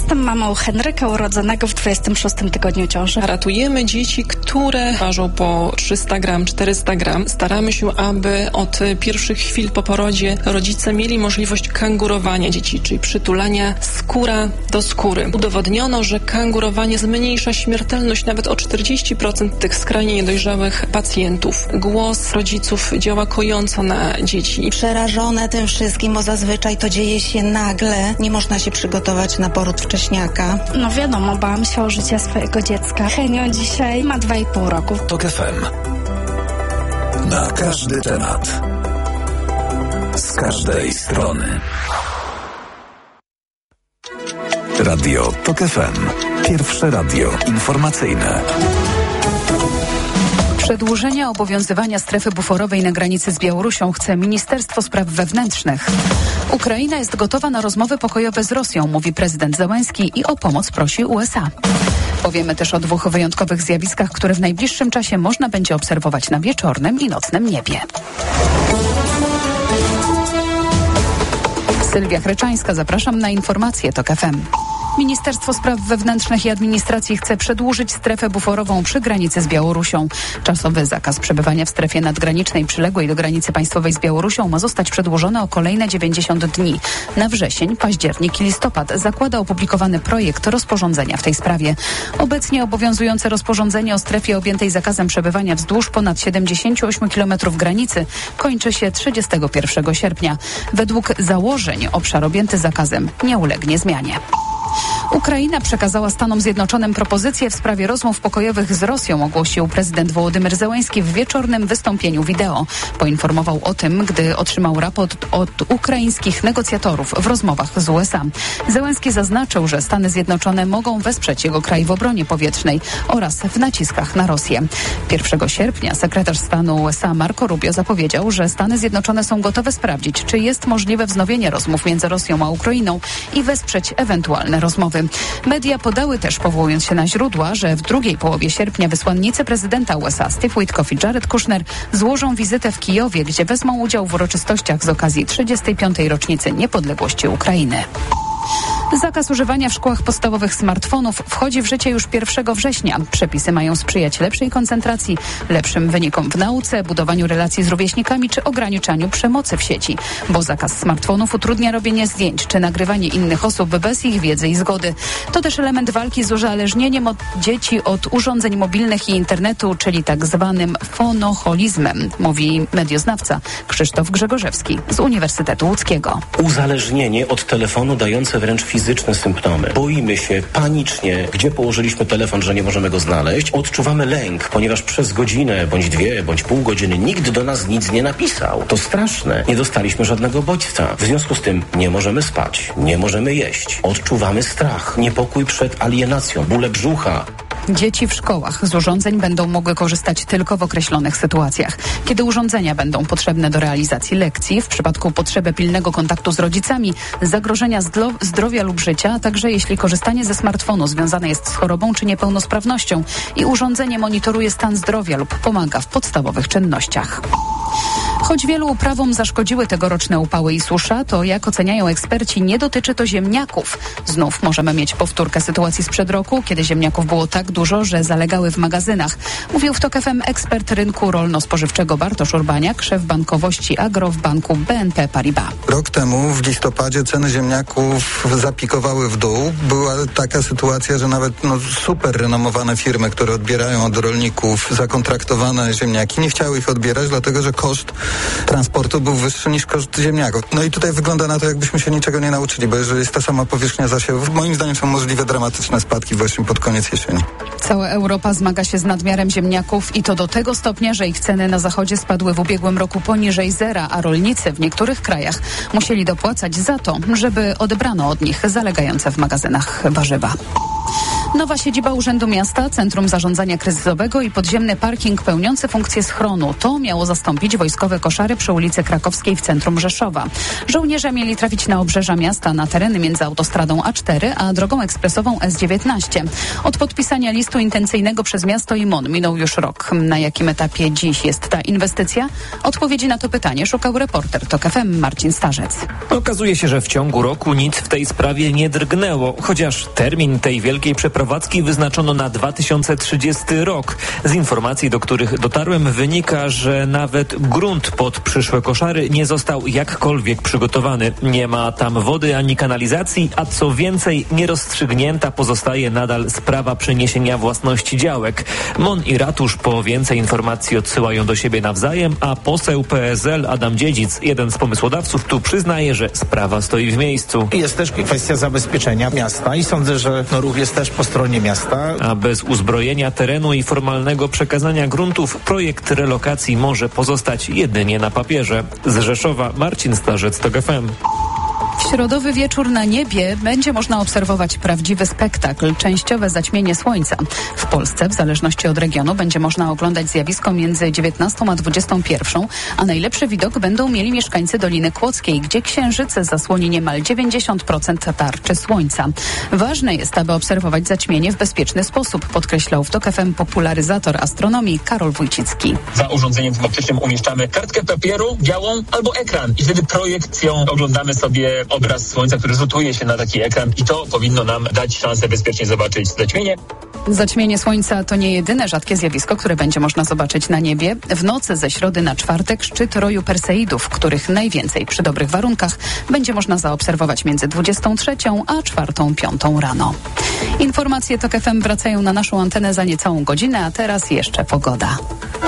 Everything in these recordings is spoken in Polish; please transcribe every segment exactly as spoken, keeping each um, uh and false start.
Jestem mamą Henryka, urodzonego w dwudziestym szóstym tygodniu ciąży. Ratujemy dzieci, które ważą po trzysta gram, czterysta gram. Staramy się, aby od pierwszych chwil po porodzie rodzice mieli możliwość kangurowania dzieci, czyli przytulania skóra do skóry. Udowodniono, że kangurowanie zmniejsza śmiertelność nawet o czterdzieści procent tych skrajnie niedojrzałych pacjentów. Głos rodziców działa kojąco na dzieci. Przerażone tym wszystkim, bo zazwyczaj to dzieje się nagle. Nie można się przygotować na poród wcześniaka. No wiadomo, bałam się o życie swojego dziecka. Henio dzisiaj ma dwa i pół roku. Tok F M. Na każdy temat. Z każdej strony. Radio Tok F M. Pierwsze radio informacyjne. Przedłużenia obowiązywania strefy buforowej na granicy z Białorusią chce Ministerstwo Spraw Wewnętrznych. Ukraina jest gotowa na rozmowy pokojowe z Rosją, mówi prezydent Zełenski, i o pomoc prosi U S A. Powiemy też o dwóch wyjątkowych zjawiskach, które w najbliższym czasie można będzie obserwować na wieczornym i nocnym niebie. Sylwia Chryczańska, zapraszam na informacje Tok F M. Ministerstwo Spraw Wewnętrznych i Administracji chce przedłużyć strefę buforową przy granicy z Białorusią. Czasowy zakaz przebywania w strefie nadgranicznej przyległej do granicy państwowej z Białorusią ma zostać przedłużony o kolejne dziewięćdziesiąt dni. Na wrzesień, październik i listopad zakłada opublikowany projekt rozporządzenia w tej sprawie. Obecnie obowiązujące rozporządzenie o strefie objętej zakazem przebywania wzdłuż ponad siedemdziesiąt osiem kilometrów granicy kończy się trzydziestego pierwszego sierpnia. Według założeń obszar objęty zakazem nie ulegnie zmianie. Ukraina przekazała Stanom Zjednoczonym propozycję w sprawie rozmów pokojowych z Rosją, ogłosił prezydent Wołodymyr Zełenski w wieczornym wystąpieniu wideo. Poinformował o tym, gdy otrzymał raport od ukraińskich negocjatorów w rozmowach z U S A. Zełenski zaznaczył, że Stany Zjednoczone mogą wesprzeć jego kraj w obronie powietrznej oraz w naciskach na Rosję. pierwszego sierpnia sekretarz stanu U S A Marco Rubio zapowiedział, że Stany Zjednoczone są gotowe sprawdzić, czy jest możliwe wznowienie rozmów między Rosją a Ukrainą i wesprzeć ewentualne rozmowy. Media podały też, powołując się na źródła, że w drugiej połowie sierpnia wysłannicy prezydenta U S A Steve Witkoff i Jared Kushner złożą wizytę w Kijowie, gdzie wezmą udział w uroczystościach z okazji trzydziestej piątej rocznicy niepodległości Ukrainy. Zakaz używania w szkołach podstawowych smartfonów wchodzi w życie już pierwszego września. Przepisy mają sprzyjać lepszej koncentracji, lepszym wynikom w nauce, budowaniu relacji z rówieśnikami czy ograniczaniu przemocy w sieci. Bo zakaz smartfonów utrudnia robienie zdjęć czy nagrywanie innych osób bez ich wiedzy i zgody. To też element walki z uzależnieniem od dzieci od urządzeń mobilnych i internetu, czyli tak zwanym fonoholizmem, mówi medioznawca Krzysztof Grzegorzewski z Uniwersytetu Łódzkiego. Uzależnienie od telefonu dające wręcz fizyczne symptomy. Boimy się panicznie, gdzie położyliśmy telefon, że nie możemy go znaleźć. Odczuwamy lęk, ponieważ przez godzinę, bądź dwie, bądź pół godziny nikt do nas nic nie napisał. To straszne. Nie dostaliśmy żadnego bodźca. W związku z tym nie możemy spać, nie możemy jeść. Odczuwamy strach, niepokój przed alienacją, bóle brzucha. Dzieci w szkołach z urządzeń będą mogły korzystać tylko w określonych sytuacjach. Kiedy urządzenia będą potrzebne do realizacji lekcji, w przypadku potrzeby pilnego kontaktu z rodzicami, zagrożenia zdro- zdrowia lub życia, a także jeśli korzystanie ze smartfonu związane jest z chorobą czy niepełnosprawnością i urządzenie monitoruje stan zdrowia lub pomaga w podstawowych czynnościach. Choć wielu uprawom zaszkodziły tegoroczne upały i susza, to jak oceniają eksperci, nie dotyczy to ziemniaków. Znów możemy mieć powtórkę sytuacji sprzed roku, kiedy ziemniaków było tak dużo, że zalegały w magazynach. Mówił w Tok F M ekspert rynku rolno-spożywczego Bartosz Urbaniak, szef bankowości Agro w banku B N P Paribas. Rok temu w listopadzie ceny ziemniaków zapikowały w dół. Była taka sytuacja, że nawet no, super renomowane firmy, które odbierają od rolników zakontraktowane ziemniaki, nie chciały ich odbierać, dlatego że koszt transportu był wyższy niż koszt ziemniaków. No i tutaj wygląda na to, jakbyśmy się niczego nie nauczyli, bo jeżeli jest ta sama powierzchnia zasiewów, moim zdaniem są możliwe dramatyczne spadki właśnie pod koniec jesieni. Cała Europa zmaga się z nadmiarem ziemniaków i to do tego stopnia, że ich ceny na zachodzie spadły w ubiegłym roku poniżej zera, a rolnicy w niektórych krajach musieli dopłacać za to, żeby odebrano od nich zalegające w magazynach warzywa. Nowa siedziba Urzędu Miasta, Centrum Zarządzania Kryzysowego i podziemny parking pełniący funkcję schronu. To miało zastąpić wojskowe koszary przy ulicy Krakowskiej w centrum Rzeszowa. Żołnierze mieli trafić na obrzeża miasta, na tereny między autostradą A cztery a drogą ekspresową S dziewiętnaście. Od podpisania listu intencyjnego przez miasto i M O N minął już rok. Na jakim etapie dziś jest ta inwestycja? Odpowiedzi na to pytanie szukał reporter TOK F M Marcin Starzec. Okazuje się, że w ciągu roku nic w tej sprawie nie drgnęło, chociaż termin tej wielkiej przeprowadzki wyznaczono na dwa tysiące trzydziesty rok. Z informacji, do których dotarłem, wynika, że nawet grunt pod przyszłe koszary nie został jakkolwiek przygotowany. Nie ma tam wody ani kanalizacji, a co więcej, nierozstrzygnięta pozostaje nadal sprawa przeniesienia własności działek. M O N i ratusz po więcej informacji odsyłają do siebie nawzajem, a poseł P S L Adam Dziedzic, jeden z pomysłodawców, tu przyznaje, że sprawa stoi w miejscu. Jest też kwestia zabezpieczenia miasta i sądzę, że no, ruch jest też po stronie miasta. A bez uzbrojenia terenu i formalnego przekazania gruntów projekt relokacji może pozostać jedynie na papierze. Z Rzeszowa Marcin Starzec, TOK F M. W środowy wieczór na niebie będzie można obserwować prawdziwy spektakl, częściowe zaćmienie słońca. W Polsce, w zależności od regionu, będzie można oglądać zjawisko między dziewiętnastą a dwudziestą pierwszą, a najlepszy widok będą mieli mieszkańcy Doliny Kłodzkiej, gdzie księżyc zasłoni niemal dziewięćdziesiąt procent tarczy słońca. Ważne jest, aby obserwować zaćmienie w bezpieczny sposób, podkreślał w TOK F M popularyzator astronomii Karol Wójcicki. Za urządzeniem optycznym umieszczamy kartkę papieru, białą albo ekran i wtedy projekcją oglądamy sobie obraz słońca, który rzutuje się na taki ekran i to powinno nam dać szansę bezpiecznie zobaczyć zaćmienie. Zaćmienie słońca to nie jedyne rzadkie zjawisko, które będzie można zobaczyć na niebie. W nocy ze środy na czwartek szczyt roju Perseidów, których najwięcej przy dobrych warunkach będzie można zaobserwować między dwudziestą trzecią a czwartą piątą rano. Informacje TOK F M wracają na naszą antenę za niecałą godzinę, a teraz jeszcze pogoda.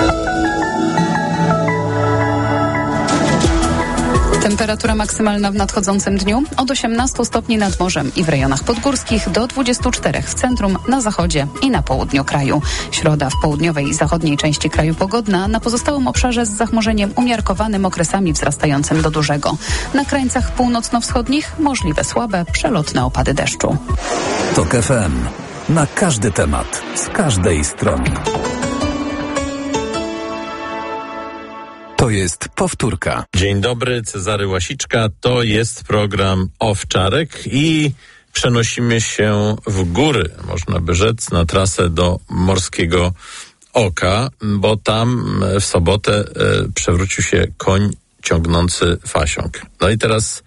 Temperatura maksymalna w nadchodzącym dniu od osiemnastu stopni nad morzem i w rejonach podgórskich do dwudziestu czterech w centrum, na zachodzie i na południu kraju. Środa w południowej i zachodniej części kraju pogodna, na pozostałym obszarze z zachmurzeniem umiarkowanym, okresami wzrastającym do dużego. Na krańcach północno-wschodnich możliwe słabe, przelotne opady deszczu. TOK F M. Na każdy temat, z każdej strony. To jest powtórka. Dzień dobry, Cezary Łasiczka. To jest program Owczarek i przenosimy się w góry, można by rzec, na trasę do Morskiego Oka, bo tam w sobotę e, przewrócił się koń ciągnący fasiąk. No i teraz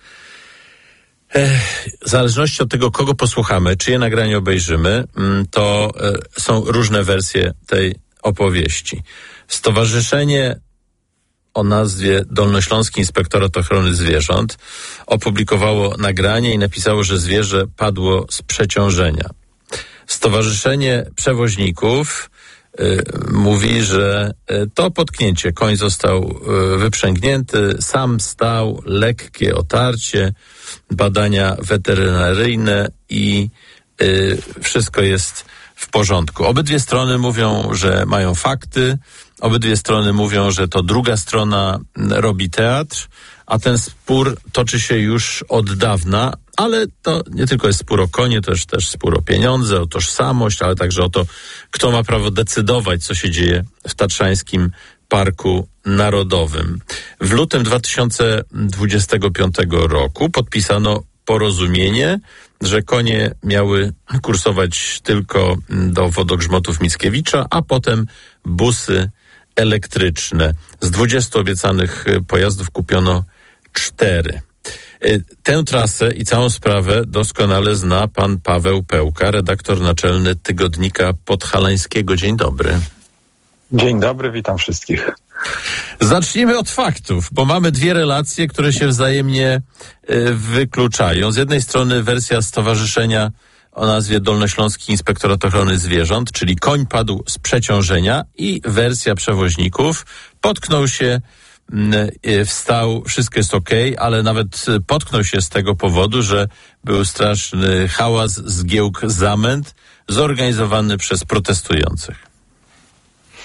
e, w zależności od tego, kogo posłuchamy, czyje nagranie obejrzymy, to e, są różne wersje tej opowieści. Stowarzyszenie o nazwie Dolnośląski Inspektorat Ochrony Zwierząt opublikowało nagranie i napisało, że zwierzę padło z przeciążenia. Stowarzyszenie Przewoźników y, mówi, że y, to potknięcie. Koń został y, wyprzęgnięty, sam stał, lekkie otarcie, badania weterynaryjne i y, wszystko jest w porządku. Obydwie strony mówią, że mają fakty. Obydwie strony mówią, że to druga strona robi teatr, a ten spór toczy się już od dawna, ale to nie tylko jest spór o konie, to jest też spór o pieniądze, o tożsamość, ale także o to, kto ma prawo decydować, co się dzieje w Tatrzańskim Parku Narodowym. W lutym dwa tysiące dwudziestego piątego roku podpisano porozumienie, że konie miały kursować tylko do wodogrzmotów Mickiewicza, a potem busy elektryczne. Z dwudziestu obiecanych pojazdów kupiono cztery. Tę trasę i całą sprawę doskonale zna pan Paweł Pełka, redaktor naczelny Tygodnika Podhalańskiego. Dzień dobry. Dzień dobry, witam wszystkich. Zacznijmy od faktów, bo mamy dwie relacje, które się wzajemnie y, wykluczają. Z jednej strony wersja stowarzyszenia o nazwie Dolnośląski Inspektorat Ochrony Zwierząt, czyli koń padł z przeciążenia, i wersja przewoźników, potknął się, y, wstał, wszystko jest okej, ale nawet potknął się z tego powodu, że był straszny hałas, zgiełk, zamęt zorganizowany przez protestujących.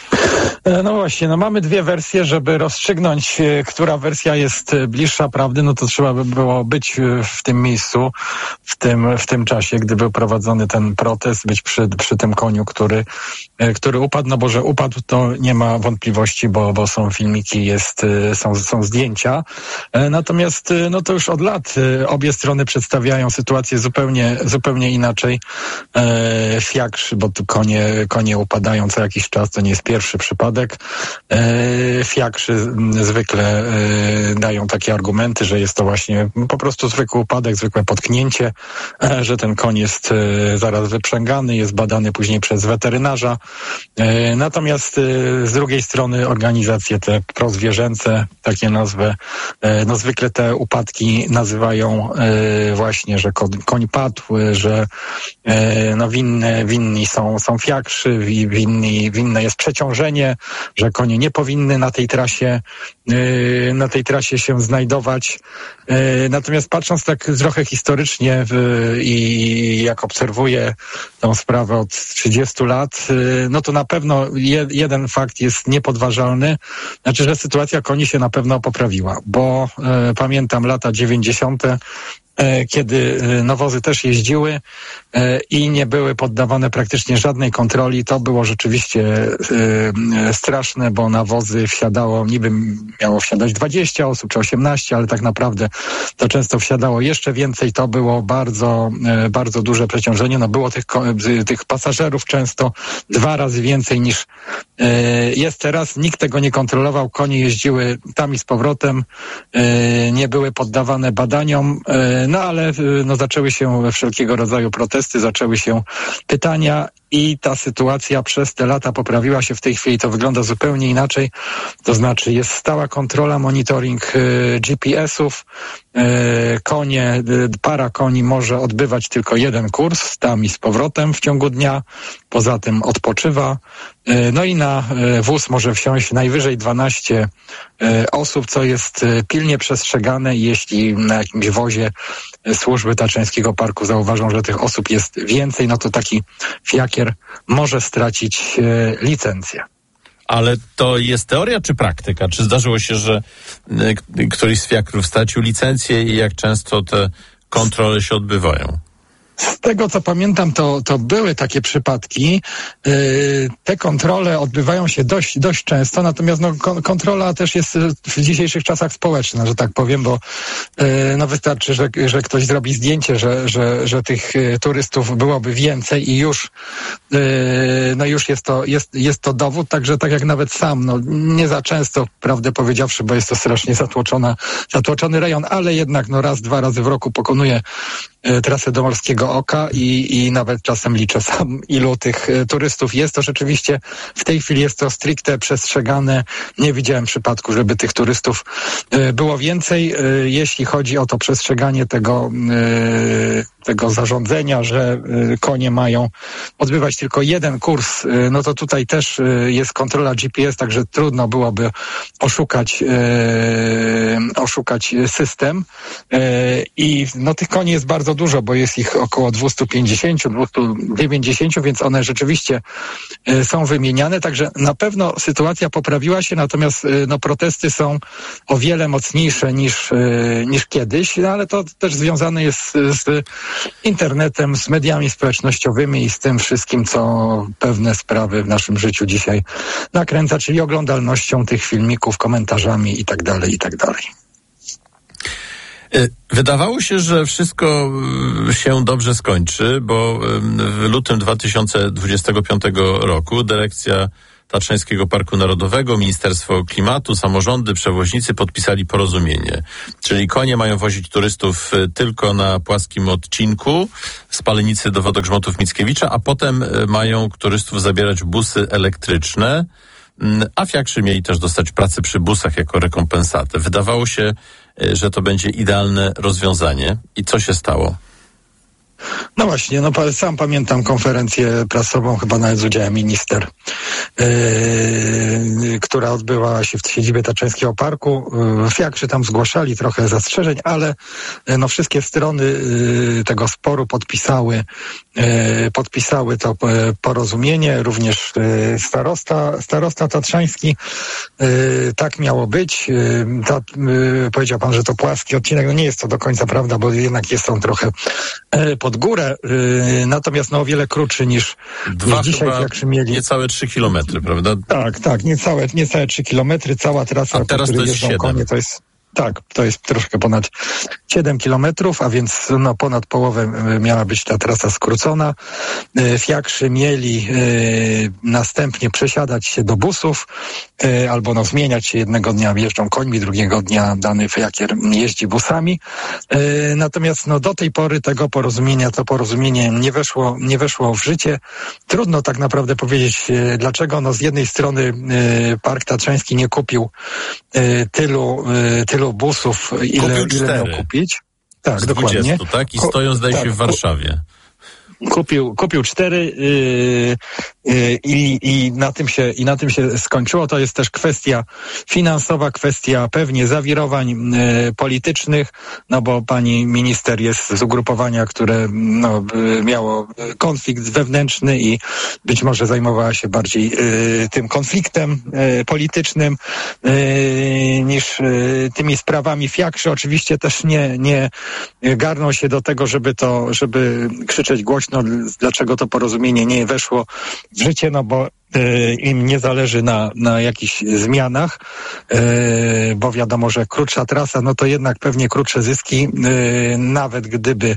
No właśnie, no mamy dwie wersje, żeby rozstrzygnąć, która wersja jest bliższa prawdy, no to trzeba by było być w tym miejscu, w tym, w tym czasie, gdy był prowadzony ten protest, być przy, przy tym koniu, który, który upadł, no bo że upadł, to nie ma wątpliwości, bo, bo są filmiki, jest, są, są zdjęcia. Natomiast no to już od lat obie strony przedstawiają sytuację zupełnie, zupełnie inaczej. Fiakrzy, bo tu konie, konie upadają co jakiś czas, to nie jest pierwszy przypadek. Fiakrzy zwykle dają takie argumenty, że jest to właśnie po prostu zwykły upadek, zwykłe potknięcie, że ten koń jest zaraz wyprzęgany, jest badany później przez weterynarza. Natomiast z drugiej strony organizacje te prozwierzęce, takie nazwę, no zwykle te upadki nazywają właśnie, że koń padł, że no winne, winni są, są fiakrzy, winni, winne jest przeciążenie, że konie nie powinny na tej trasie, na tej trasie się znajdować. Natomiast patrząc tak trochę historycznie i jak obserwuję tą sprawę od trzydziestu lat, no to na pewno je, jeden fakt jest niepodważalny, znaczy, że sytuacja koni się na pewno poprawiła, bo e, pamiętam lata dziewięćdziesiąte, kiedy nawozy też jeździły i nie były poddawane praktycznie żadnej kontroli. To było rzeczywiście straszne, bo nawozy wsiadało, niby miało wsiadać dwadzieścia osób czy osiemnaście, ale tak naprawdę to często wsiadało jeszcze więcej. To było bardzo, bardzo duże przeciążenie. No było tych, tych pasażerów często dwa razy więcej niż jest teraz. Nikt tego nie kontrolował. Konie jeździły tam i z powrotem. Nie były poddawane badaniom. No ale no, zaczęły się wszelkiego rodzaju protesty, zaczęły się pytania i ta sytuacja przez te lata poprawiła się. W tej chwili to wygląda zupełnie inaczej. To znaczy jest stała kontrola, monitoring y, G P S-ów. Y, konie, y, para koni może odbywać tylko jeden kurs tam i z powrotem w ciągu dnia. Poza tym odpoczywa. Y, no i na y, wóz może wsiąść najwyżej dwanaście y, osób, co jest y, pilnie przestrzegane. Jeśli na jakimś wozie y, służby Tatrzańskiego Parku zauważą, że tych osób jest więcej, no to taki fiakier może stracić e, licencję. Ale to jest teoria czy praktyka? Czy zdarzyło się, że e, któryś z fiakrów stracił licencję i jak często te kontrole się odbywają? Z tego, co pamiętam, to, to były takie przypadki. Yy, te kontrole odbywają się dość, dość często, natomiast no, kon- kontrola też jest w dzisiejszych czasach społeczna, że tak powiem, bo yy, no wystarczy, że, że ktoś zrobi zdjęcie, że, że, że tych y, turystów byłoby więcej i już yy, no już jest to, jest, jest to dowód, także tak jak nawet sam, no nie za często, prawdę powiedziawszy, bo jest to strasznie zatłoczona, zatłoczony rejon, ale jednak no raz, dwa razy w roku pokonuje y, trasę do Morskiego Oka i, i nawet czasem liczę sam, ilu tych y, turystów jest. To rzeczywiście w tej chwili jest to stricte przestrzegane. Nie widziałem przypadku, żeby tych turystów y, było więcej. Y, jeśli chodzi o to przestrzeganie tego, y, tego zarządzenia, że y, konie mają odbywać tylko jeden kurs, y, no to tutaj też y, jest kontrola G P S, także trudno byłoby oszukać, y, oszukać system. Y, I no tych koni jest bardzo dużo, bo jest ich około dwieście pięćdziesiąt, dwieście dziewięćdziesiąt, więc one rzeczywiście y, są wymieniane, także na pewno sytuacja poprawiła się, natomiast y, no protesty są o wiele mocniejsze niż, y, niż kiedyś, no, ale to też związane jest z, z internetem, z mediami społecznościowymi i z tym wszystkim, co pewne sprawy w naszym życiu dzisiaj nakręca, czyli oglądalnością tych filmików, komentarzami i tak dalej, i tak dalej. Wydawało się, że wszystko się dobrze skończy, bo w lutym dwa tysiące dwudziestego piątego roku dyrekcja Tatrzańskiego Parku Narodowego, Ministerstwo Klimatu, samorządy, przewoźnicy podpisali porozumienie. Czyli konie mają wozić turystów tylko na płaskim odcinku z Palenicy do Wodogrzmotów Mickiewicza, a potem mają turystów zabierać busy elektryczne, a fiakrzy mieli też dostać pracę przy busach jako rekompensatę. Wydawało się, że to będzie idealne rozwiązanie. I co się stało? No właśnie, no sam pamiętam konferencję prasową, chyba nawet z udziałem minister yy, która odbyła się w siedzibie Tatrzańskiego Parku. Yy, Fiakrzy tam zgłaszali trochę zastrzeżeń, ale yy, no wszystkie strony yy, tego sporu podpisały yy, podpisały to yy, porozumienie, również yy, starosta, starosta tatrzański. Yy, tak miało być. Yy, ta, yy, powiedział pan, że to płaski odcinek. No nie jest to do końca prawda, bo jednak jest on trochę yy, pod górę. Yy, natomiast no o wiele krótszy niż, Dwa niż dzisiaj Fiakrzy mieli. Niecałe trzy kilometry, prawda? Tak, tak, niecałe, niecałe trzy kilometry. Cała trasa, a teraz po to której jest jeżdżą konie, to jest tak, to jest troszkę ponad siedem kilometrów, a więc no, ponad połowę miała być ta trasa skrócona. Fiakrzy mieli y, następnie przesiadać się do busów y, albo no, zmieniać się. Jednego dnia jeżdżą końmi, drugiego dnia dany fiakier jeździ busami. Y, natomiast no, do tej pory tego porozumienia, to porozumienie nie weszło, nie weszło w życie. Trudno tak naprawdę powiedzieć y, dlaczego. No, z jednej strony y, Park Tatrzański nie kupił y, tylu, y, tylu busów, ile, ile miał kupić. Tak, z dokładnie. dwudziestu, tak? I stoją, zdaje się, tak, w Warszawie. Kupił, kupił cztery yy, yy, i, i, na tym się, i na tym się skończyło. To jest też kwestia finansowa, kwestia pewnie zawirowań yy, politycznych, no bo pani minister jest z ugrupowania, które no, yy, miało konflikt wewnętrzny i być może zajmowała się bardziej yy, tym konfliktem yy, politycznym yy, niż yy, tymi sprawami. Fiakrzy oczywiście też nie, nie garną się do tego, żeby to, żeby krzyczeć głośno, no, dlaczego to porozumienie nie weszło w życie, no bo y, im nie zależy na, na jakichś zmianach, y, bo wiadomo, że krótsza trasa, no to jednak pewnie krótsze zyski, y, nawet gdyby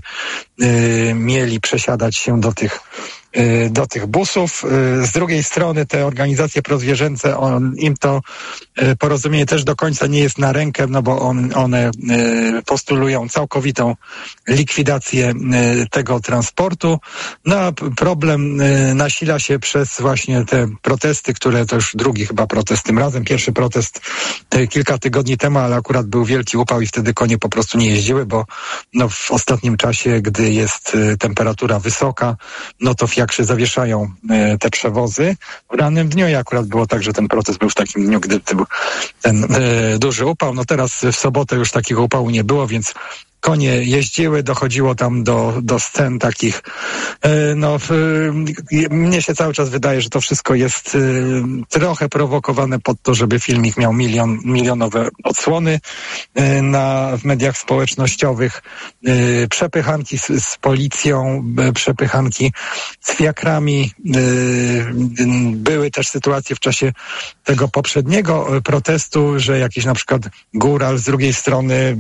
y, mieli przesiadać się do tych do tych busów. Z drugiej strony te organizacje prozwierzęce, on, im to porozumienie też do końca nie jest na rękę, no bo on, one postulują całkowitą likwidację tego transportu. No a problem nasila się przez właśnie te protesty, które to już drugi chyba protest tym razem. Pierwszy protest kilka tygodni temu, ale akurat był wielki upał i wtedy konie po prostu nie jeździły, bo no w ostatnim czasie, gdy jest temperatura wysoka, no to Fiakrzy zawieszają e, te przewozy w rannym dniu i akurat było tak, że ten protest był w takim dniu, gdy był ten e, duży upał. No teraz w sobotę już takiego upału nie było, więc konie jeździły, dochodziło tam do, do scen takich, no mnie się cały czas wydaje, że to wszystko jest trochę prowokowane pod to, żeby filmik miał milion, milionowe odsłony na, w mediach społecznościowych, przepychanki z, z policją, przepychanki z fiakrami. Były też sytuacje w czasie tego poprzedniego protestu, że jakiś na przykład góral z drugiej strony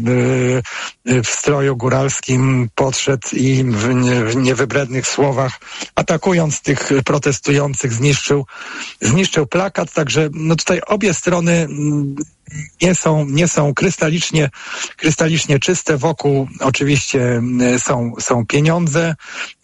w stroju góralskim podszedł i w, nie, w niewybrednych słowach, atakując tych protestujących, zniszczył, zniszczył plakat. Także no tutaj obie strony nie są, nie są krystalicznie, krystalicznie czyste. Wokół oczywiście są, są pieniądze.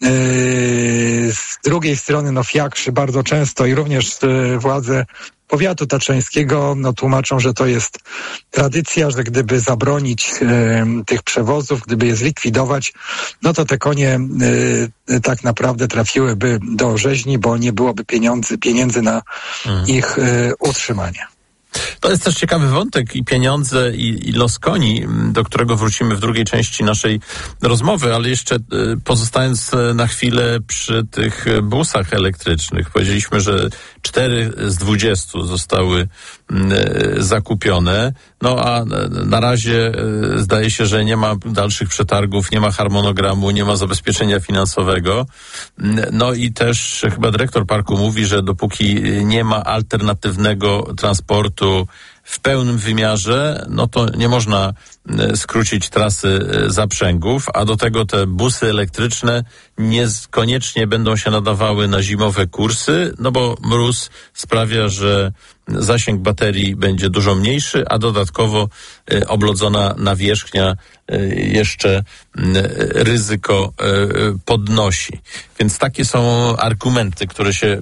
Z drugiej strony no Fiakrzy bardzo często i również władze powiatu tatrzańskiego no, tłumaczą, że to jest tradycja, że gdyby zabronić e, tych przewozów, gdyby je zlikwidować, no to te konie e, tak naprawdę trafiłyby do rzeźni, bo nie byłoby pieniędzy, pieniędzy na hmm. ich e, utrzymanie. To jest też ciekawy wątek i pieniądze i, i los koni, do którego wrócimy w drugiej części naszej rozmowy, ale jeszcze pozostając na chwilę przy tych busach elektrycznych. Powiedzieliśmy, że cztery z dwudziestu zostały zakupione, no a na razie zdaje się, że nie ma dalszych przetargów, nie ma harmonogramu, nie ma zabezpieczenia finansowego. No i też chyba dyrektor parku mówi, że dopóki nie ma alternatywnego transportu w pełnym wymiarze, no to nie można skrócić trasy zaprzęgów, a do tego te busy elektryczne niekoniecznie będą się nadawały na zimowe kursy, no bo mróz sprawia, że zasięg baterii będzie dużo mniejszy, a dodatkowo oblodzona nawierzchnia jeszcze ryzyko podnosi. Więc takie są argumenty, które się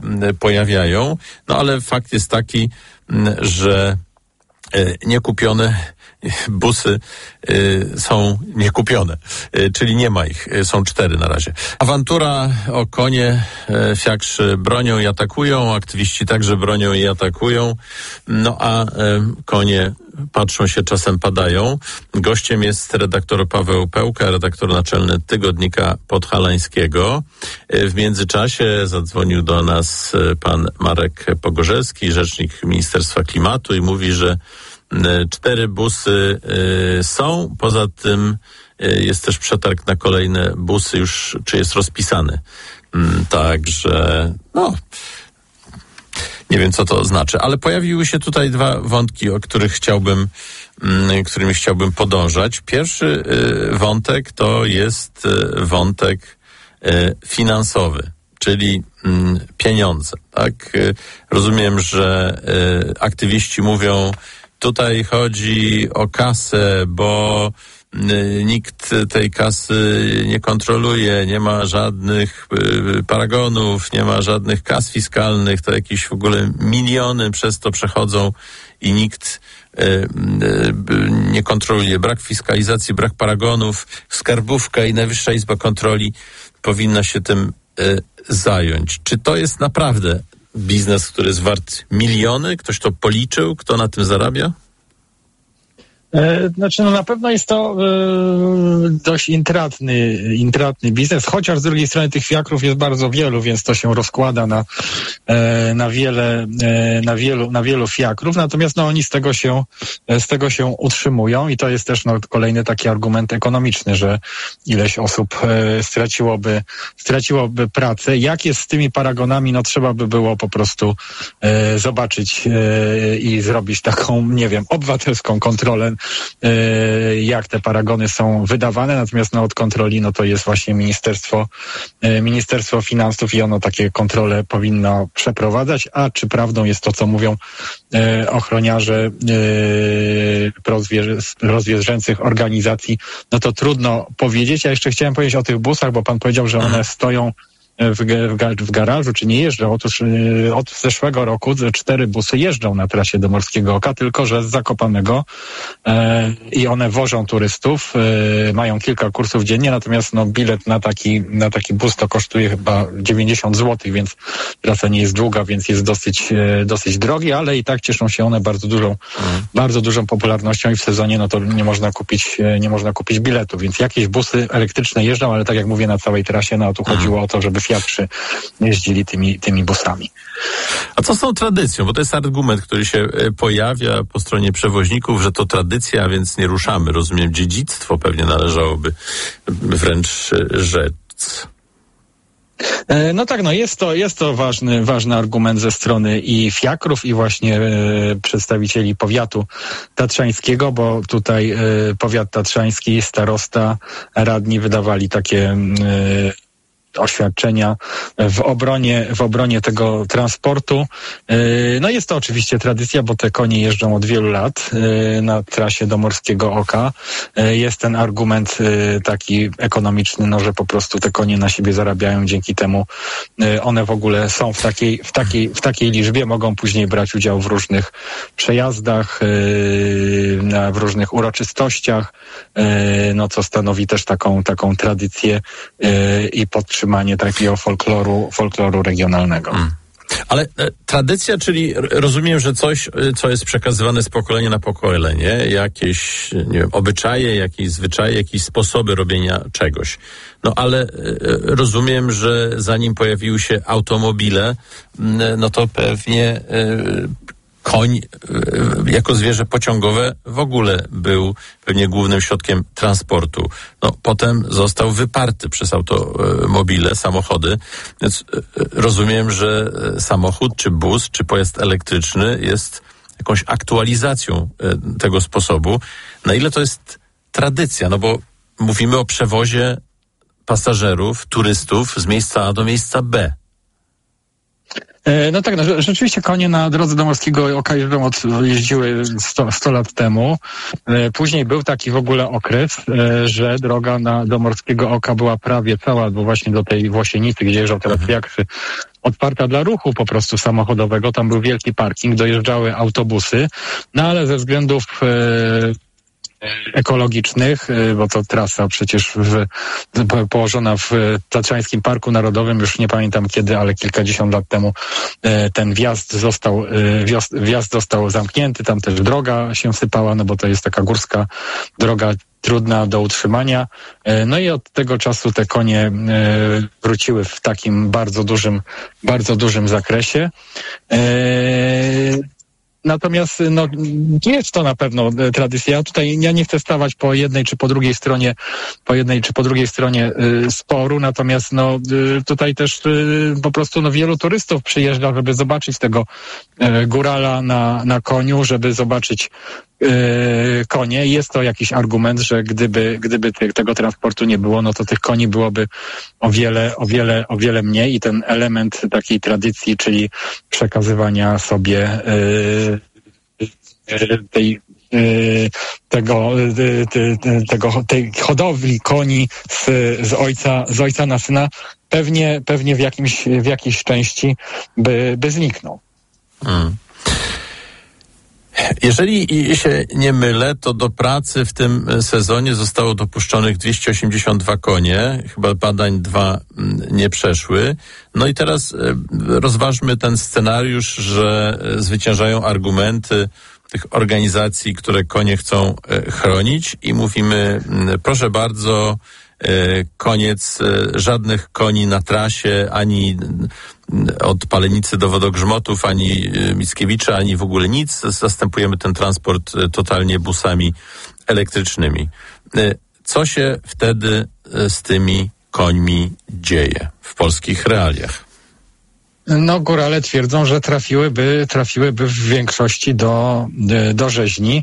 pojawiają, no ale fakt jest taki, że niekupione busy y, są niekupione, y, czyli nie ma ich, y, są cztery na razie. Awantura o konie, y, fiakrzy bronią i atakują, aktywiści także bronią i atakują, no a y, konie patrzą się, czasem padają. Gościem jest redaktor Paweł Pełka, redaktor naczelny Tygodnika Podhalańskiego. W międzyczasie zadzwonił do nas pan Marek Pogorzelski, rzecznik Ministerstwa Klimatu, i mówi, że cztery busy są. Poza tym jest też przetarg na kolejne busy, już czy jest rozpisany. Także no... Nie wiem, co to znaczy, ale pojawiły się tutaj dwa wątki, o których chciałbym, którymi chciałbym podążać. Pierwszy wątek to jest wątek finansowy, czyli pieniądze. Tak? Rozumiem, że aktywiści mówią, tutaj chodzi o kasę, bo nikt tej kasy nie kontroluje, nie ma żadnych paragonów, nie ma żadnych kas fiskalnych, to jakieś w ogóle miliony przez to przechodzą i nikt nie kontroluje. Brak fiskalizacji, brak paragonów, skarbówka i Najwyższa Izba Kontroli powinna się tym zająć. Czy to jest naprawdę biznes, który jest wart miliony? Ktoś to policzył? Kto na tym zarabia? Znaczy, no na pewno jest to e, dość intratny, intratny biznes, chociaż z drugiej strony tych fiakrów jest bardzo wielu, więc to się rozkłada na, e, na wiele, e, na wielu, na wielu fiakrów, natomiast no oni z tego się, z tego się utrzymują i to jest też no, kolejny taki argument ekonomiczny, że ileś osób e, straciłoby, straciłoby pracę. Jak jest z tymi paragonami, no trzeba by było po prostu e, zobaczyć e, i zrobić taką, nie wiem, obywatelską kontrolę, jak te paragony są wydawane, natomiast no, od kontroli no to jest właśnie Ministerstwo, Ministerstwo Finansów i ono takie kontrole powinno przeprowadzać, a czy prawdą jest to, co mówią ochroniarze prozwierzęcych organizacji, no to trudno powiedzieć. Ja jeszcze chciałem powiedzieć o tych busach, bo pan powiedział, że one stoją W, w, w garażu, czy nie jeżdżą. Otóż yy, od zeszłego roku cztery busy jeżdżą na trasie do Morskiego Oka, tylko że z Zakopanego yy, i one wożą turystów, yy, mają kilka kursów dziennie, natomiast no, bilet na taki, na taki bus to kosztuje chyba dziewięćdziesiąt złotych, więc trasa nie jest długa, więc jest dosyć, yy, dosyć drogi, ale i tak cieszą się one bardzo dużą, mm. bardzo dużą popularnością i w sezonie no to nie można kupić, yy, nie można kupić biletu, więc jakieś busy elektryczne jeżdżą, ale tak jak mówię, na całej trasie, no tu mm. chodziło o to, żeby fiakrzy jeździli tymi, tymi busami. A co z tą tradycją? Bo to jest argument, który się pojawia po stronie przewoźników, że to tradycja, więc nie ruszamy. Rozumiem, dziedzictwo pewnie należałoby wręcz rzec. No tak, no jest to, jest to ważny, ważny argument ze strony i fiakrów, i właśnie e, przedstawicieli powiatu tatrzańskiego, bo tutaj e, powiat tatrzański, starosta, radni wydawali takie e, oświadczenia w obronie, w obronie tego transportu. No jest to oczywiście tradycja, bo te konie jeżdżą od wielu lat na trasie do Morskiego Oka. Jest ten argument taki ekonomiczny, no, że po prostu te konie na siebie zarabiają, dzięki temu one w ogóle są w takiej, w takiej, w takiej liczbie, mogą później brać udział w różnych przejazdach, w różnych uroczystościach, no co stanowi też taką, taką tradycję i podtrzymanie takiego folkloru, folkloru regionalnego. Hmm. Ale e, tradycja, czyli rozumiem, że coś, co jest przekazywane z pokolenia na pokolenie, jakieś, nie wiem, obyczaje, jakieś zwyczaje, jakieś sposoby robienia czegoś. No ale e, rozumiem, że zanim pojawiły się automobile, no to pewnie e, koń jako zwierzę pociągowe w ogóle był pewnie głównym środkiem transportu. No, potem został wyparty przez automobile, samochody. Więc rozumiem, że samochód, czy bus, czy pojazd elektryczny jest jakąś aktualizacją tego sposobu. Na ile to jest tradycja? No bo mówimy o przewozie pasażerów, turystów z miejsca A do miejsca B. No tak, no, rzeczywiście konie na drodze do Morskiego Oka jeżdżą od, jeździły sto lat temu. Później był taki w ogóle okres, że droga na, do Morskiego Oka była prawie cała, bo właśnie do tej Włosienicy, gdzie jeżdżą teraz fiakrzy, otwarta dla ruchu po prostu samochodowego. Tam był wielki parking, dojeżdżały autobusy, no ale ze względów ekologicznych, bo to trasa przecież w, położona w Tatrzańskim Parku Narodowym, już nie pamiętam kiedy, ale kilkadziesiąt lat temu ten wjazd został, wjazd, wjazd został zamknięty, tam też droga się sypała, no bo to jest taka górska droga trudna do utrzymania. No i od tego czasu te konie wróciły w takim bardzo dużym, bardzo dużym zakresie. Natomiast no, jest to na pewno tradycja. Tutaj ja nie chcę stawać po jednej czy po drugiej stronie, po jednej czy po drugiej stronie y, sporu, natomiast no, y, tutaj też y, po prostu no, wielu turystów przyjeżdża, żeby zobaczyć tego y, górala na, na koniu, żeby zobaczyć y, konie. Jest to jakiś argument, że gdyby, gdyby ty, tego transportu nie było, no to tych koni byłoby o wiele, o wiele, o wiele mniej i ten element takiej tradycji, czyli przekazywania sobie y, tej, tego, tego, tej hodowli koni z, z ojca, z ojca na syna pewnie, pewnie w jakimś, w jakiejś części by, by zniknął. Hmm. Jeżeli się nie mylę, to do pracy w tym sezonie zostało dopuszczonych dwieście osiemdziesiąt dwa konie. Chyba badań dwa nie przeszły. No i teraz rozważmy ten scenariusz, że zwyciężają argumenty tych organizacji, które konie chcą chronić i mówimy, proszę bardzo, koniec, żadnych koni na trasie, ani od Palenicy do Wodogrzmotów, ani Mickiewicza, ani w ogóle nic. Zastępujemy ten transport totalnie busami elektrycznymi. Co się wtedy z tymi końmi dzieje w polskich realiach? No, górale twierdzą, że trafiłyby, trafiłyby w większości do, do rzeźni.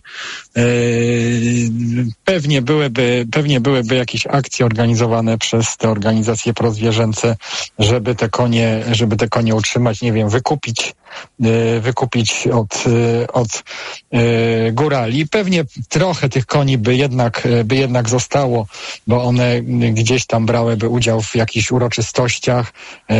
Pewnie byłyby, pewnie byłyby jakieś akcje organizowane przez te organizacje prozwierzęce, żeby te konie, żeby te konie utrzymać, nie wiem, wykupić, wykupić od, od górali. Pewnie trochę tych koni by jednak, by jednak zostało, bo one gdzieś tam brałyby udział w jakichś uroczystościach.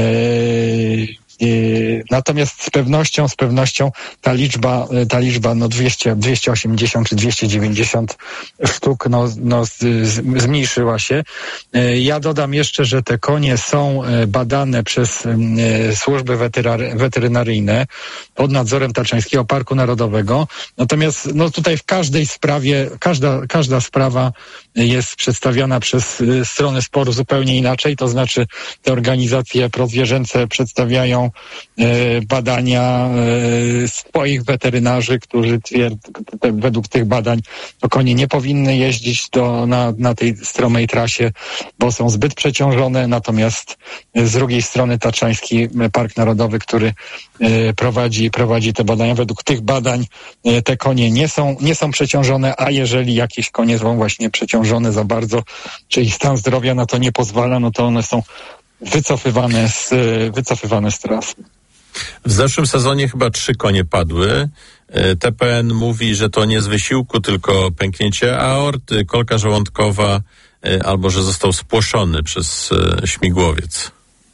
Natomiast z pewnością, z pewnością ta liczba, ta liczba no dwieście, dwieście osiemdziesiąt czy dwieście dziewięćdziesiąt sztuk no, no z, z, zmniejszyła się. Ja dodam jeszcze, że te konie są badane przez służby weterynaryjne pod nadzorem Tatrzańskiego Parku Narodowego. Natomiast no tutaj w każdej sprawie, każda, każda sprawa jest przedstawiana przez stronę sporu zupełnie inaczej, to znaczy te organizacje prozwierzęce przedstawiają badania swoich weterynarzy, którzy twierdzą, według tych badań to konie nie powinny jeździć do, na, na tej stromej trasie, bo są zbyt przeciążone, natomiast z drugiej strony Tatrzański Park Narodowy, który prowadzi, prowadzi te badania, według tych badań te konie nie są, nie są przeciążone, a jeżeli jakieś konie są właśnie przeciążone za bardzo, czy ich stan zdrowia na to nie pozwala, no to one są wycofywane z, wycofywane z trasy. W zeszłym sezonie chyba trzy konie padły. T P N mówi, że to nie z wysiłku, tylko pęknięcie aorty, kolka żołądkowa, albo że został spłoszony przez śmigłowiec.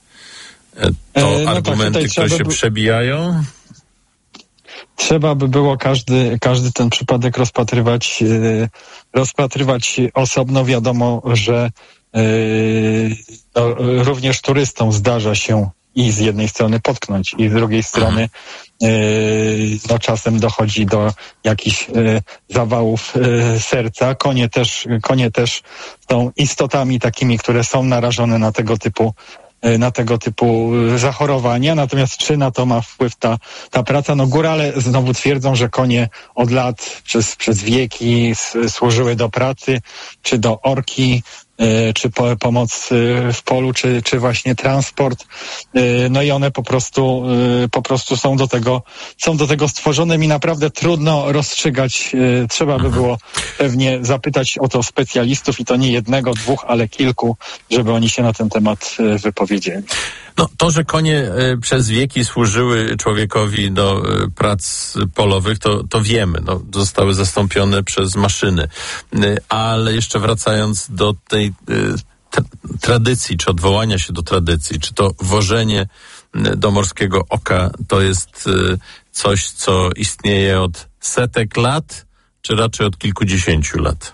To no argumenty, tak, które się by... przebijają? Trzeba by było każdy, każdy ten przypadek rozpatrywać, rozpatrywać osobno. Wiadomo, że no, również turystom zdarza się i z jednej strony potknąć, i z drugiej strony yy, no, czasem dochodzi do jakichś yy, zawałów yy, serca. Konie też, konie też są istotami takimi, które są narażone na tego typu na tego typu zachorowania. Natomiast czy na to ma wpływ ta, ta praca? No górale znowu twierdzą, że konie od lat, przez, przez wieki służyły do pracy, czy do orki, czy po, pomoc w polu, czy, czy właśnie transport. No i one po prostu, po prostu są do tego, są do tego stworzone. Mi naprawdę trudno rozstrzygać. Trzeba by było pewnie zapytać o to specjalistów i to nie jednego, dwóch, ale kilku, żeby oni się na ten temat wypowiedzieli. No, to, że konie y, przez wieki służyły człowiekowi do y, prac polowych, to, to wiemy. No, zostały zastąpione przez maszyny. Y, ale jeszcze wracając do tej y, tra- tradycji, czy odwołania się do tradycji, czy to wożenie y, do Morskiego Oka to jest y, coś, co istnieje od setek lat, czy raczej od kilkudziesięciu lat?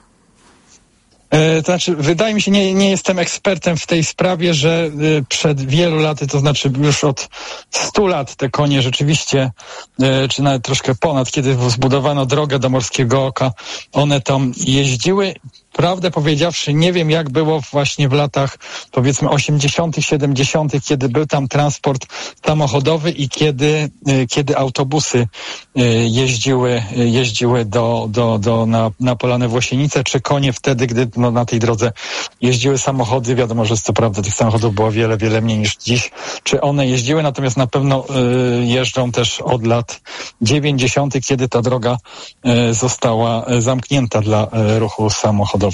To znaczy, wydaje mi się, nie, nie jestem ekspertem w tej sprawie, że przed wielu laty, to znaczy już od stu lat te konie rzeczywiście, czy nawet troszkę ponad, kiedy zbudowano drogę do Morskiego Oka, one tam jeździły. Prawdę powiedziawszy, nie wiem jak było właśnie w latach powiedzmy osiemdziesiątych, siedemdziesiątych, kiedy był tam transport samochodowy i kiedy, kiedy autobusy jeździły, jeździły do, do, do, na, na Polanę Włosienice, czy konie wtedy, gdy no, na tej drodze jeździły samochody. Wiadomo, że co prawda tych samochodów było wiele, wiele mniej niż dziś. Czy one jeździły, natomiast na pewno y, jeżdżą też od lat dziewięćdziesiątych, kiedy ta droga y, została zamknięta dla y, ruchu samochodowego.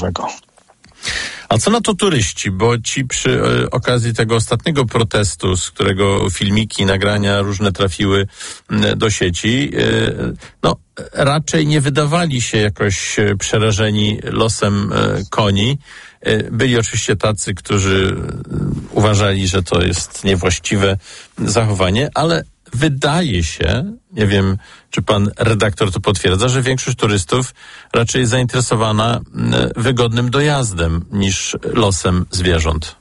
A co na to turyści? Bo ci przy e, okazji tego ostatniego protestu, z którego filmiki, nagrania różne trafiły m, do sieci, e, no raczej nie wydawali się jakoś e, przerażeni losem e, koni. E, byli oczywiście tacy, którzy e, uważali, że to jest niewłaściwe zachowanie, ale wydaje się, nie wiem, czy pan redaktor to potwierdza, że większość turystów raczej jest zainteresowana wygodnym dojazdem niż losem zwierząt.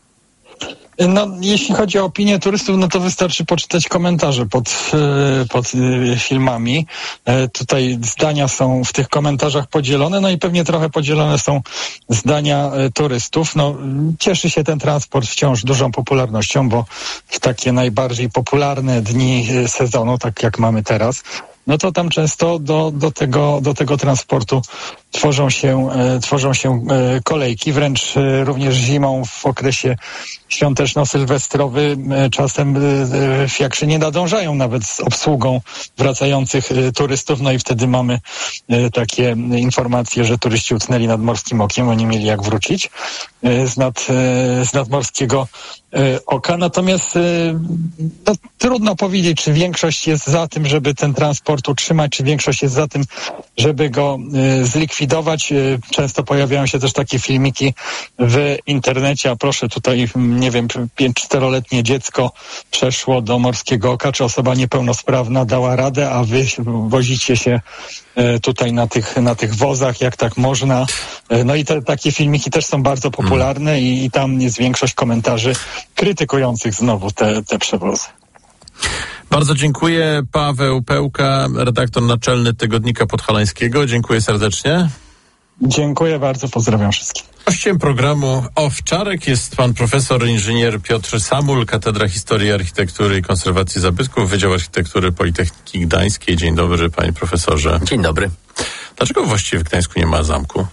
No, jeśli chodzi o opinię turystów, no to wystarczy poczytać komentarze pod, pod filmami. Tutaj zdania są w tych komentarzach podzielone, no i pewnie trochę podzielone są zdania turystów. No, cieszy się ten transport wciąż dużą popularnością, bo w takie najbardziej popularne dni sezonu, tak jak mamy teraz, no to tam często do, do, tego, do tego transportu tworzą się, e, tworzą się e, kolejki, wręcz e, również zimą w okresie świąteczno-sylwestrowy e, czasem e, fiakrzy nie nadążają nawet z obsługą wracających e, turystów, no i wtedy mamy e, takie informacje, że turyści utknęli nad Morskim Okiem, oni mieli jak wrócić e, z, nad, e, z nadmorskiego e, oka, natomiast e, no, trudno powiedzieć, czy większość jest za tym, żeby ten transport utrzymać, czy większość jest za tym, żeby go e, zlikwidować. Często pojawiają się też takie filmiki w internecie, a proszę tutaj, nie wiem, pięć-czteroletnie dziecko przeszło do Morskiego Oka, czy osoba niepełnosprawna dała radę, a wy wozicie się tutaj na tych, na tych wozach, jak tak można. No i te, takie filmiki też są bardzo popularne i, i tam jest większość komentarzy krytykujących znowu te, te przewozy. Bardzo dziękuję. Paweł Pełka, redaktor naczelny Tygodnika Podhalańskiego. Dziękuję serdecznie. Dziękuję bardzo, pozdrawiam wszystkich. Gościem programu Owczarek jest pan profesor inżynier Piotr Samul, Katedra Historii, Architektury i Konserwacji Zabytków, Wydział Architektury Politechniki Gdańskiej. Dzień dobry, panie profesorze. Dzień dobry. Dlaczego właściwie w Gdańsku nie ma zamku?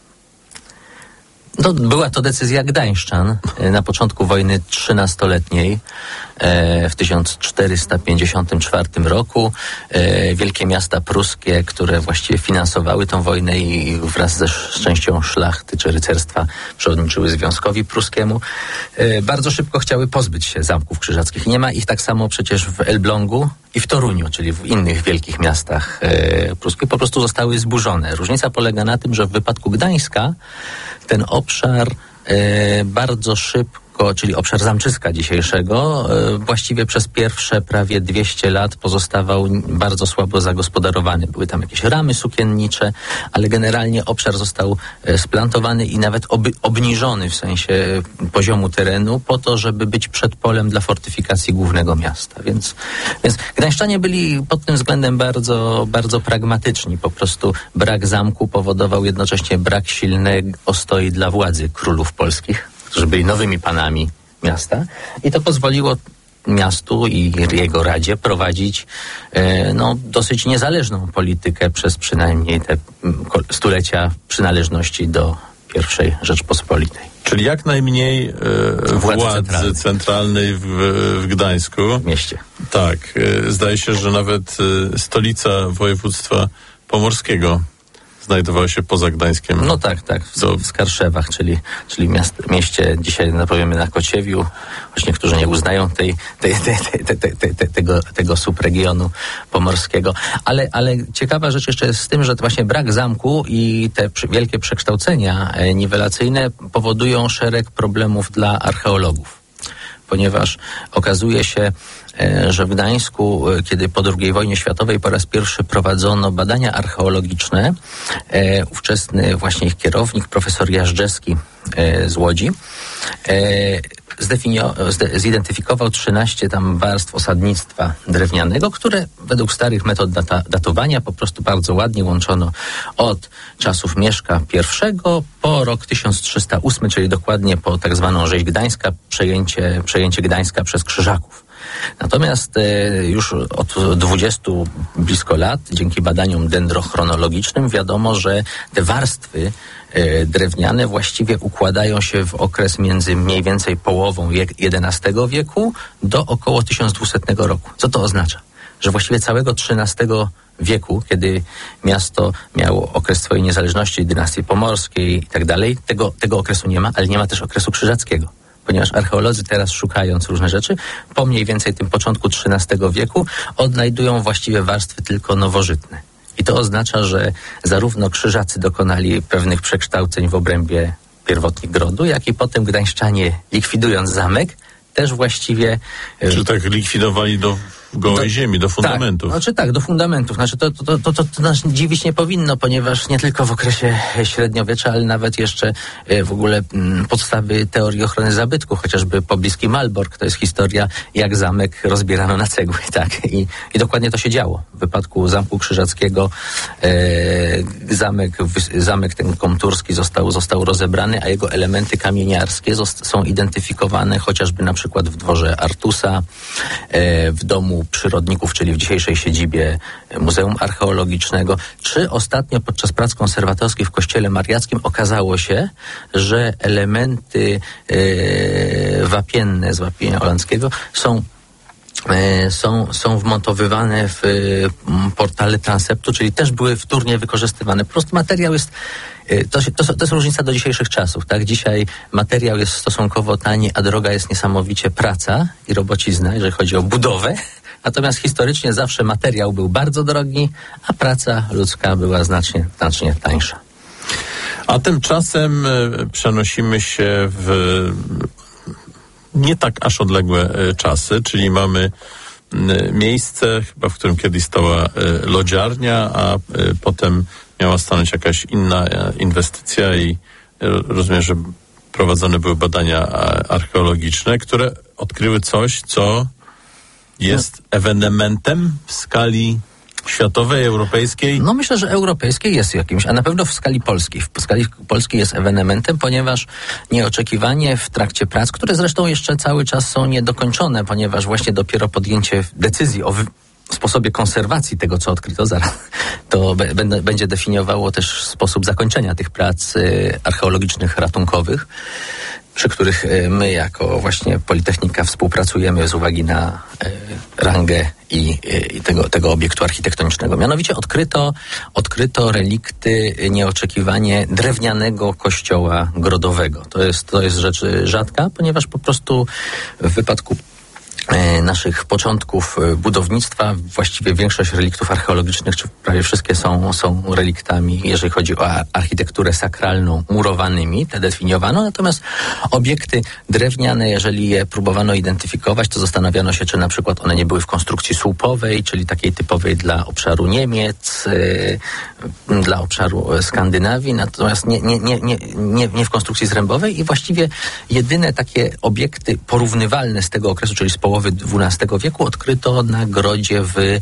No, była to decyzja gdańszczan na początku wojny trzynastoletniej w tysiąc czterysta pięćdziesiątym czwartym roku. Wielkie miasta pruskie, które właściwie finansowały tą wojnę i wraz ze z częścią szlachty czy rycerstwa przewodniczyły Związkowi Pruskiemu, bardzo szybko chciały pozbyć się zamków krzyżackich. Nie ma ich tak samo przecież w Elblągu i w Toruniu, czyli w innych wielkich miastach pruskich. Po prostu zostały zburzone. Różnica polega na tym, że w wypadku Gdańska ten obszar e, bardzo szybko, czyli obszar Zamczyska dzisiejszego, e, właściwie przez pierwsze prawie dwieście lat pozostawał bardzo słabo zagospodarowany. Były tam jakieś ramy sukiennicze, ale generalnie obszar został e, splantowany i nawet ob, obniżony w sensie poziomu terenu po to, żeby być przedpolem dla fortyfikacji głównego miasta. Więc, więc gdańszczanie byli pod tym względem bardzo, bardzo pragmatyczni. Po prostu brak zamku powodował jednocześnie brak silnej ostoi dla władzy królów polskich, którzy byli nowymi panami miasta, i to pozwoliło miastu i jego radzie prowadzić e, no, dosyć niezależną politykę przez przynajmniej te stulecia przynależności do pierwszej Rzeczpospolitej. Czyli jak najmniej e, władzy, władzy centralnej, centralnej w, w Gdańsku. W mieście. Tak. E, zdaje się, że nawet e, stolica województwa pomorskiego znajdowało się poza Gdańskiem. No tak, tak, w, do... w Skarszewach, czyli, czyli miast, mieście dzisiaj powiemy na Kociewiu, choć niektórzy nie uznają tej, tej, tej, tej, tej, tej, tej, tego, tego subregionu pomorskiego. Ale, ale ciekawa rzecz jeszcze jest z tym, że właśnie brak zamku i te wielkie przekształcenia niwelacyjne powodują szereg problemów dla archeologów. ponieważ okazuje się, że w Gdańsku, kiedy po drugiej wojnie światowej po raz pierwszy prowadzono badania archeologiczne, ówczesny właśnie ich kierownik, profesor Jażdżewski z Łodzi, Zdefinio- zde- zidentyfikował trzynaście tam warstw osadnictwa drewnianego, które według starych metod data- datowania po prostu bardzo ładnie łączono od czasów Mieszka I po rok tysiąc trzysta ósmy, czyli dokładnie po tak zwaną rzeź Gdańska, przejęcie, przejęcie Gdańska przez Krzyżaków. Natomiast e, już od dwudziestu blisko lat, dzięki badaniom dendrochronologicznym, wiadomo, że te warstwy e, drewniane właściwie układają się w okres między mniej więcej połową jedenastego wieku do około tysiąc dwusetnego roku. Co to oznacza? Że właściwie całego trzynastego wieku, kiedy miasto miało okres swojej niezależności, dynastii pomorskiej i tak dalej, tego, tego okresu nie ma, ale nie ma też okresu krzyżackiego. Ponieważ archeolodzy teraz, szukając różne rzeczy, po mniej więcej tym początku trzynastego wieku odnajdują właściwie warstwy tylko nowożytne. I to oznacza, że zarówno krzyżacy dokonali pewnych przekształceń w obrębie pierwotnych grodu, jak i potem gdańszczanie, likwidując zamek, też właściwie... Czy tak likwidowali do gołej do, ziemi, do fundamentów? Tak, znaczy tak, do fundamentów. Znaczy to, to, to, to, to nas dziwić nie powinno, ponieważ nie tylko w okresie średniowiecza, ale nawet jeszcze w ogóle m, podstawy teorii ochrony zabytku, chociażby poblisky Malbork, to jest historia, jak zamek rozbierano na cegły, tak. I, i dokładnie to się działo. W wypadku Zamku Krzyżackiego e, zamek, zamek ten komturski został, został rozebrany, a jego elementy kamieniarskie zost- są identyfikowane chociażby na przykład w dworze Artusa, e, w domu przyrodników, czyli w dzisiejszej siedzibie Muzeum Archeologicznego, czy ostatnio podczas prac konserwatorskich w Kościele Mariackim okazało się, że elementy e, wapienne z wapienia holenderskiego są e, są, są wmontowywane w e, portale transeptu, czyli też były wtórnie wykorzystywane. Po prostu materiał jest To, to, to jest różnica do dzisiejszych czasów, tak? Dzisiaj materiał jest stosunkowo tani, a droga jest niesamowicie praca i robocizna, jeżeli chodzi o budowę. Natomiast historycznie zawsze materiał był bardzo drogi, a praca ludzka była znacznie, znacznie tańsza. A tymczasem przenosimy się w nie tak aż odległe czasy, czyli mamy miejsce, chyba w którym kiedyś stała lodziarnia, a potem miała stanąć jakaś inna inwestycja i rozumiem, że prowadzone były badania archeologiczne, które odkryły coś, co jest ewenementem w skali światowej, europejskiej? No myślę, że europejskiej jest jakimś, a na pewno w skali polskiej. W skali polskiej jest ewenementem, ponieważ nieoczekiwanie w trakcie prac, które zresztą jeszcze cały czas są niedokończone, ponieważ właśnie dopiero podjęcie decyzji o wy- sposobie konserwacji tego, co odkryto, zaraz to b- b- będzie definiowało też sposób zakończenia tych prac y, archeologicznych ratunkowych, przy których y, my jako właśnie Politechnika współpracujemy z uwagi na y, rangę i, y, tego, tego obiektu architektonicznego. Mianowicie odkryto, odkryto relikty nieoczekiwanie drewnianego kościoła grodowego. To jest, to jest rzecz rzadka, ponieważ po prostu w wypadku naszych początków budownictwa właściwie większość reliktów archeologicznych, czy prawie wszystkie są, są reliktami, jeżeli chodzi o architekturę sakralną, murowanymi, te definiowano, natomiast obiekty drewniane, jeżeli je próbowano identyfikować, to zastanawiano się, czy na przykład one nie były w konstrukcji słupowej, czyli takiej typowej dla obszaru Niemiec, yy, dla obszaru Skandynawii, natomiast nie, nie, nie, nie, nie, nie w konstrukcji zrębowej i właściwie jedyne takie obiekty porównywalne z tego okresu, czyli z połowy dwunastego wieku odkryto na grodzie w y,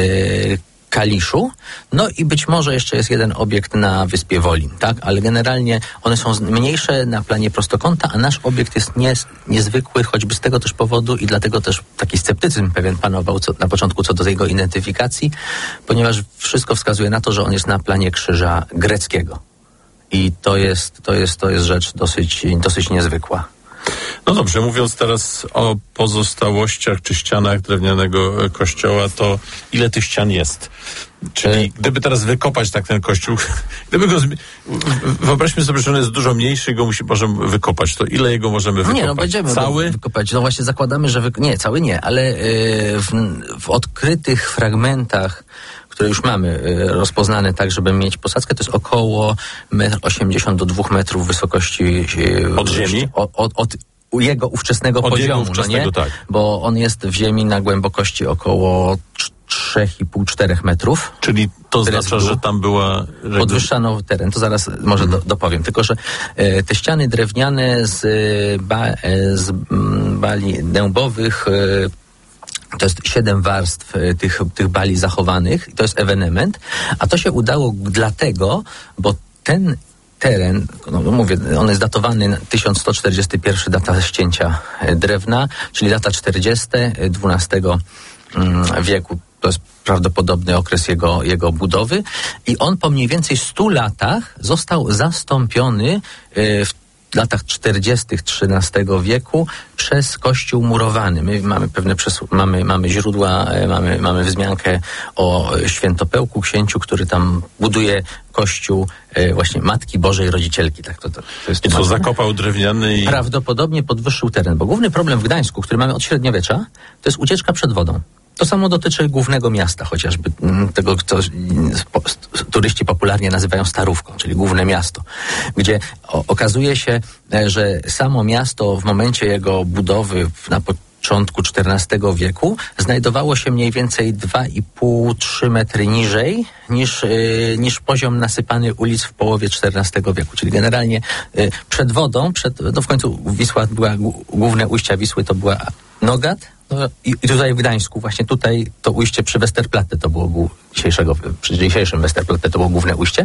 Kaliszu. No i być może jeszcze jest jeden obiekt na wyspie Wolin, tak? Ale generalnie one są mniejsze na planie prostokąta, a nasz obiekt jest nie, niezwykły, choćby z tego też powodu i dlatego też taki sceptycyzm pewien panował co, na początku co do jego identyfikacji, ponieważ wszystko wskazuje na to, że on jest na planie krzyża greckiego. I to jest, to jest, to jest rzecz dosyć, dosyć niezwykła. No dobrze, mówiąc teraz o pozostałościach czy ścianach drewnianego kościoła, to ile tych ścian jest? Czyli gdyby teraz wykopać tak ten kościół, gdyby go zmi- wyobraźmy sobie, że on jest dużo mniejszy i go musi, możemy wykopać, to ile jego możemy wykopać? Nie, no będziemy cały? wykopać. No właśnie zakładamy, że wy... nie, cały nie, ale yy, w, w odkrytych fragmentach, które już mamy y, rozpoznane tak, żeby mieć posadzkę, to jest około metr osiemdziesiąt do dwóch metrów wysokości. Y, od ziemi? Od, od, od u jego ówczesnego Od poziomu, jego ówczesnego, no nie? tak. Bo on jest w ziemi na głębokości około trzy i pół do czterech metrów. Czyli to oznacza, że tam była... Regu... Podwyższano teren, to zaraz może mhm. do, dopowiem. Tylko, że e, te ściany drewniane z, ba, e, z m, bali dębowych, e, to jest siedem warstw e, tych, tych bali zachowanych, i to jest ewenement, a to się udało dlatego, bo ten teren, no mówię, on jest datowany tysiąc sto czterdziesty pierwszy, data ścięcia drewna, czyli data czterdziesta dwunastego wieku. To jest prawdopodobny okres jego, jego budowy i on po mniej więcej stu latach został zastąpiony w latach czterdziestych trzynastego wieku przez kościół murowany. My mamy pewne przesł- mamy, mamy źródła, mamy, mamy wzmiankę o Świętopełku, księciu, który tam buduje kościół e, właśnie Matki Bożej Rodzicielki. Tak to, to, to jest I co, zakopał drewniany i... Prawdopodobnie podwyższył teren, bo główny problem w Gdańsku, który mamy od średniowiecza, to jest ucieczka przed wodą. To samo dotyczy głównego miasta, chociażby tego, co turyści popularnie nazywają Starówką, czyli główne miasto, gdzie o, okazuje się, że samo miasto w momencie jego budowy na początku czternastego wieku znajdowało się mniej więcej dwa i pół do trzech metry niżej niż, yy, niż poziom nasypany ulic w połowie czternastego wieku. Czyli generalnie yy, przed wodą, przed, no w końcu Wisła była, główne ujścia Wisły to była Nogat, no i, i tutaj w Gdańsku, właśnie tutaj to ujście przy Westerplatte to było głu- dzisiejszego, przy dzisiejszym Westerplatte to było główne ujście.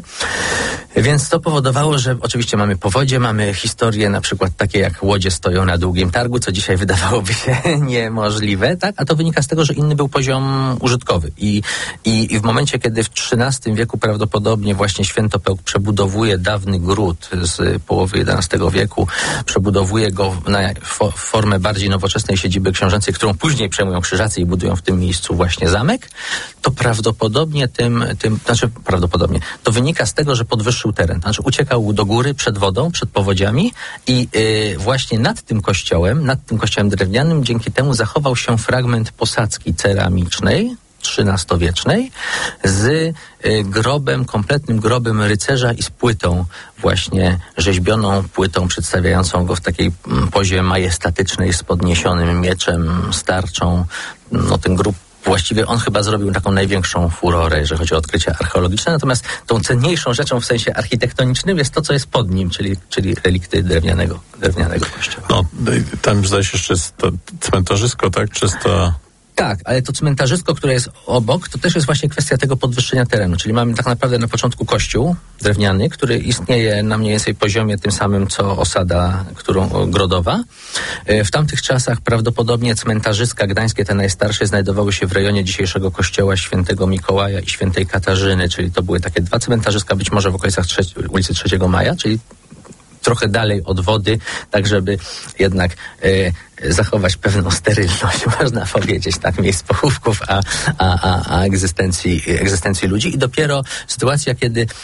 Więc to powodowało, że oczywiście mamy powodzie, mamy historie na przykład takie jak łodzie stoją na Długim Targu, co dzisiaj wydawałoby się niemożliwe, tak? A to wynika z tego, że inny był poziom użytkowy. I, i, i w momencie, kiedy w trzynastym wieku prawdopodobnie właśnie Świętopełk przebudowuje dawny gród z połowy jedenastego wieku, przebudowuje go na fo- formę bardziej nowoczesnej siedziby książęcej, którą później przejmują Krzyżacy i budują w tym miejscu właśnie zamek, to prawdopodobnie tym, tym znaczy prawdopodobnie, to wynika z tego, że podwyższył teren. Znaczy uciekał do góry przed wodą, przed powodziami i yy, właśnie nad tym kościołem, nad tym kościołem drewnianym, dzięki temu zachował się fragment posadzki ceramicznej, trzynastowiecznej, z y, grobem, kompletnym grobem rycerza i z płytą właśnie rzeźbioną, płytą przedstawiającą go w takiej m, pozie majestatycznej z podniesionym mieczem, starczą. No ten grób właściwie on chyba zrobił taką największą furorę, jeżeli chodzi o odkrycia archeologiczne, natomiast tą cenniejszą rzeczą w sensie architektonicznym jest to, co jest pod nim, czyli, czyli relikty drewnianego, drewnianego kościoła. No, tam zdaje się jeszcze jest to cmentarzysko, tak? Czysto... Tak, ale to cmentarzysko, które jest obok, to też jest właśnie kwestia tego podwyższenia terenu. Czyli mamy tak naprawdę na początku kościół drewniany, który istnieje na mniej więcej poziomie tym samym, co osada którą, grodowa. W tamtych czasach prawdopodobnie cmentarzyska gdańskie, te najstarsze, znajdowały się w rejonie dzisiejszego kościoła Świętego Mikołaja i Świętej Katarzyny, czyli to były takie dwa cmentarzyska, być może w okolicach trzeci, ulicy trzeciego Maja, czyli trochę dalej od wody, tak żeby jednak e, zachować pewną sterylność, można powiedzieć, tak, miejsc pochówków, a, a, a, a egzystencji, egzystencji ludzi. I dopiero sytuacja, kiedy e,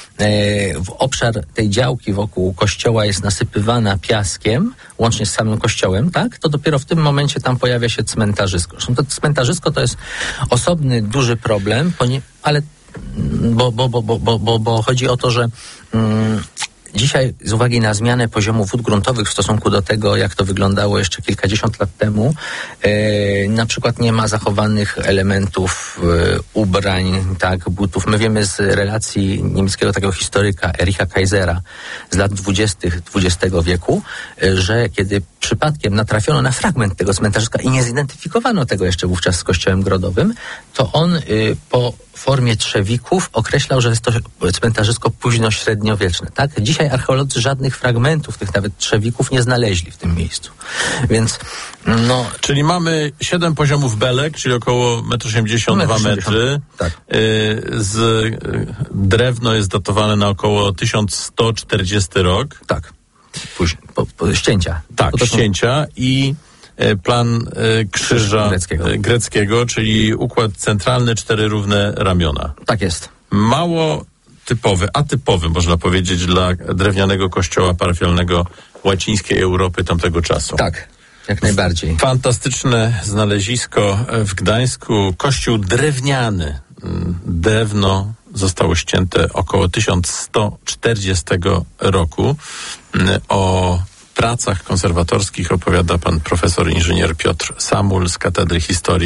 w obszar tej działki wokół kościoła jest nasypywana piaskiem, łącznie z samym kościołem, tak, to dopiero w tym momencie tam pojawia się cmentarzysko. Zresztą to cmentarzysko to jest osobny, duży problem, ponie, ale bo, bo, bo, bo, bo, bo chodzi o to, że mm, dzisiaj z uwagi na zmianę poziomu wód gruntowych w stosunku do tego, jak to wyglądało jeszcze kilkadziesiąt lat temu, e, na przykład nie ma zachowanych elementów e, ubrań, tak, butów. My wiemy z relacji niemieckiego takiego historyka Ericha Kaisera z lat dwudziestych dwudziestego wieku, e, że kiedy przypadkiem natrafiono na fragment tego cmentarzyska i nie zidentyfikowano tego jeszcze wówczas z kościołem grodowym, to on y, po formie trzewików określał, że jest to cmentarzysko późnośredniowieczne. Tak? Dzisiaj archeolodzy żadnych fragmentów tych nawet trzewików nie znaleźli w tym miejscu. Więc no... Czyli mamy siedem poziomów belek, czyli około metr osiemdziesiąt, dwa metry. Tak. Y, z y, drewno jest datowane na około tysiąc sto czterdziesty rok. Tak. Później, po, po ścięcia. Tak, to ścięcia i e, plan e, krzyża greckiego. E, greckiego, czyli układ centralny, cztery równe ramiona. Tak jest. Mało typowy, atypowy, można powiedzieć, dla drewnianego kościoła parafialnego łacińskiej Europy tamtego czasu. Tak, jak najbardziej. Fantastyczne znalezisko w Gdańsku. Kościół drewniany. Drewno zostało ścięte około tysiąc sto czterdziestego roku. O pracach konserwatorskich opowiada pan profesor inżynier Piotr Samul z Katedry Historii